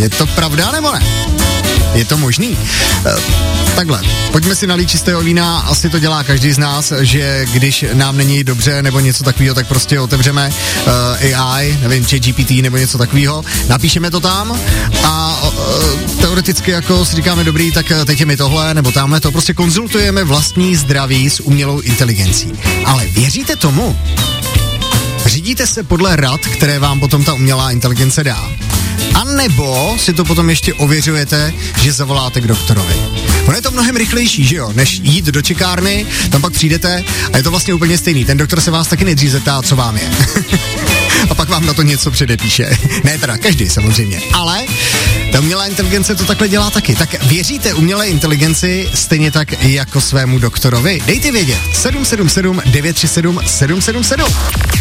Je to pravda nebo ne? Je to možný? Takhle, pojďme si nalít čistého vína, asi to dělá každý z nás, že když nám není dobře nebo něco takového, tak prostě otevřeme AI, nevím, ChatGPT nebo něco takového, napíšeme to tam a teoreticky jako si říkáme dobrý, tak teď je mi tohle nebo tamhle to, prostě konzultujeme vlastní zdraví s umělou inteligencí. Ale věříte tomu? Řídíte se podle rad, které vám potom ta umělá inteligence dá? A nebo si to potom ještě ověřujete, že zavoláte k doktorovi. Ono je to mnohem rychlejší, že jo, než jít do čekárny, tam pak přijdete a je to vlastně úplně stejný. Ten doktor se vás taky nejdřív zeptá, co vám je. A pak vám na to něco předepíše. Ne teda každý samozřejmě, ale ta umělá inteligence to takhle dělá taky. Tak věříte umělé inteligenci stejně tak jako svému doktorovi? Dejte vědět. 777 937 777.